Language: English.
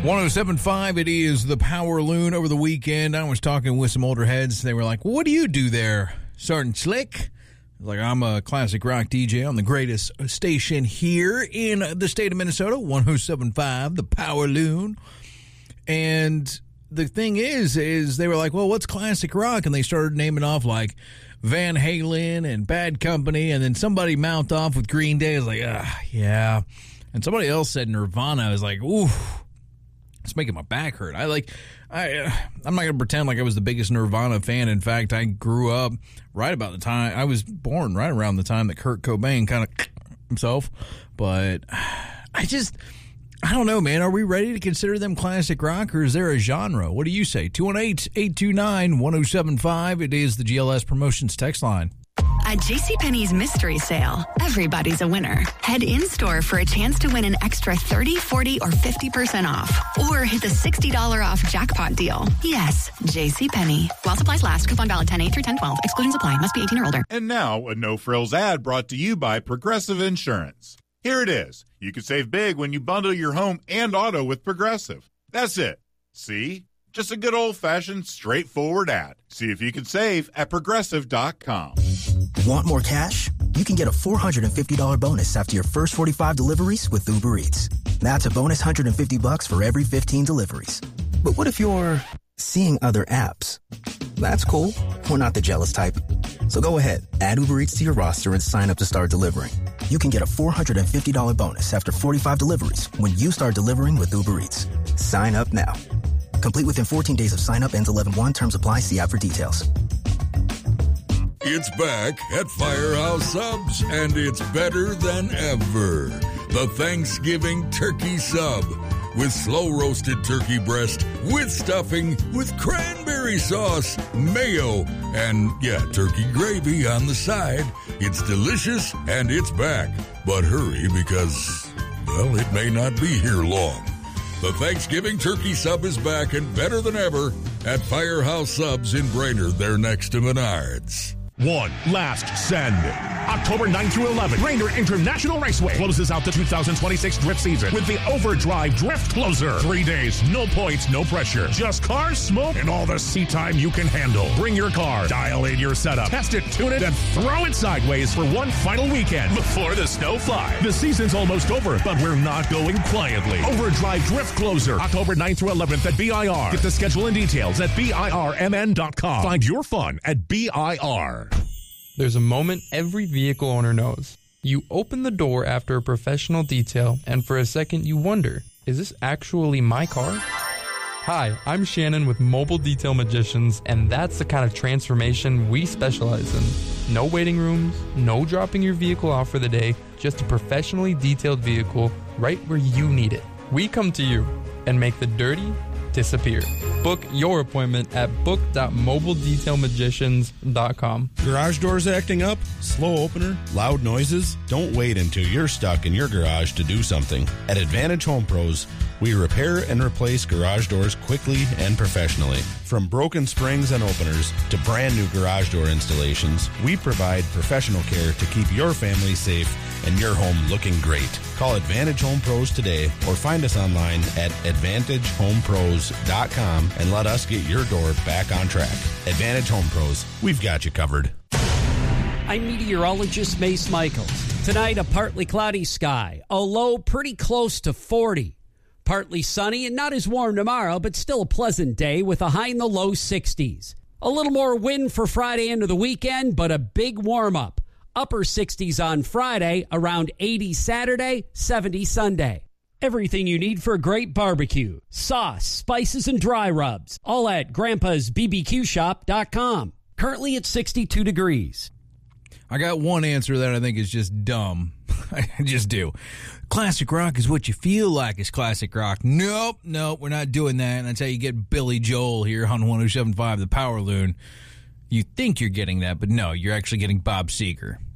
107.5, it is the Power Loon. Over the weekend, I was talking with some older heads. They were like, well, what do you do there, Sergeant Slick? Like, I'm a classic rock DJ on the greatest station here in the state of Minnesota, 107.5, the Power Loon. And the thing is they were like, well, what's classic rock? And they started naming off, like, Van Halen and Bad Company, and then somebody mouthed off with Green Day. I was like, yeah. And somebody else said Nirvana. I was like, ooh. It's making my back hurt. I'm not going to pretend like I was the biggest Nirvana fan. In fact, I grew up right about the time, I was born right around the time that Kurt Cobain kind of himself. But I don't know, man. Are we ready to consider them classic rock, or is there a genre? What do you say? 218-829-1075. It is the GLS Promotions text line. At JCPenney's Mystery Sale, everybody's a winner. Head in-store for a chance to win an extra 30, 40, or 50% off. Or hit the $60 off jackpot deal. Yes, JCPenney. While supplies last, coupon valid 10/8 through 10/12. Excluding supply. Must be 18 or older. And now, a no-frills ad brought to you by Progressive Insurance. Here it is. You can save big when you bundle your home and auto with Progressive. That's it. See? Just a good old-fashioned, straightforward ad. See if you can save at Progressive.com. Want more cash? You can get a $450 bonus after your first 45 deliveries with Uber Eats. That's a bonus $150 for every 15 deliveries. But what if you're seeing other apps? That's cool. We're not the jealous type. So go ahead, add Uber Eats to your roster and sign up to start delivering. You can get a $450 bonus after 45 deliveries when you start delivering with Uber Eats. Sign up now. Complete within 14 days of sign-up. Ends 11/1. Terms apply. See app for details. It's back at Firehouse Subs, and it's better than ever. The Thanksgiving Turkey Sub with slow-roasted turkey breast, with stuffing, with cranberry sauce, mayo, and, turkey gravy on the side. It's delicious, and it's back. But hurry, because, well, it may not be here long. The Thanksgiving Turkey Sub is back and better than ever at Firehouse Subs in Brainerd. They're next to Menards. One last send. October 9 through 11, Brainerd International Raceway closes out the 2026 drift season with the Overdrive Drift Closer. 3 days, no points, no pressure. Just cars, smoke, and all the seat time you can handle. Bring your car, dial in your setup, test it, tune it, and throw it sideways for one final weekend before the snow flies. The season's almost over, but we're not going quietly. Overdrive Drift Closer, October 9th through 11th at BIR. Get the schedule and details at BIRMN.com. Find your fun at BIR. There's a moment every vehicle owner knows. You open the door after a professional detail, and for a second you wonder, is this actually my car? Hi, I'm Shannon with Mobile Detail Magicians, and that's the kind of transformation we specialize in. No waiting rooms, no dropping your vehicle off for the day, just a professionally detailed vehicle right where you need it. We come to you and make the dirty disappear. Book your appointment at book.mobiledetailmagicians.com. Garage doors acting up? Slow opener? Loud noises? Don't wait until you're stuck in your garage to do something. At Advantage Home Pros, we repair and replace garage doors quickly and professionally. From broken springs and openers to brand new garage door installations, we provide professional care to keep your family safe and your home looking great. Call Advantage Home Pros today or find us online at AdvantageHomePros.com and let us get your door back on track. Advantage Home Pros, we've got you covered. I'm meteorologist Mace Michaels. Tonight, a partly cloudy sky, a low pretty close to 40. Partly sunny and not as warm tomorrow, but still a pleasant day with a high in the low 60s. A little more wind for Friday into the weekend, but a big warm-up. Upper 60s on Friday, around 80 Saturday, 70 Sunday. Everything you need for a great barbecue. Sauce, spices, and dry rubs. All at Grandpa'sBBQShop.com. Currently at 62 degrees. I got one answer that I think is just dumb. I just do. Classic rock is what you feel like is classic rock. Nope, we're not doing that. And that's how you get Billy Joel here on 107.5 The Power Loon. You think you're getting that, but no, you're actually getting Bob Seger.